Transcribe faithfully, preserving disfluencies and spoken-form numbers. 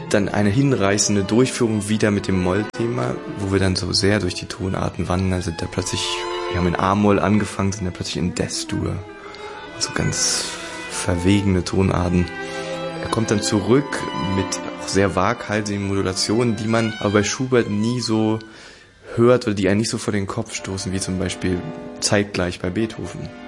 Dann eine hinreißende Durchführung wieder mit dem Moll-Thema, wo wir dann so sehr durch die Tonarten wandern, sind da plötzlich, wir haben in A-Moll angefangen, sind da plötzlich in Des-Dur. Also ganz verwegene Tonarten. Er kommt dann zurück mit auch sehr waghalsigen Modulationen, die man aber bei Schubert nie so hört oder die einen nicht so vor den Kopf stoßen, wie zum Beispiel zeitgleich bei Beethoven.